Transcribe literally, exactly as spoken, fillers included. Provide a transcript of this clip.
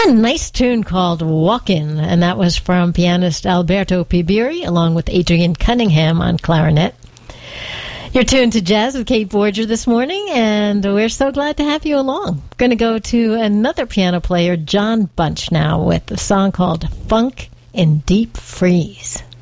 A nice tune called Walkin', and that was from pianist Alberto Pibiri, along with Adrian Cunningham on clarinet. You're tuned to Jazz with Kate Borger this morning, and we're so glad to have you along. We're going to go to another piano player, John Bunch, now, with a song called Funk in Deep Freeze.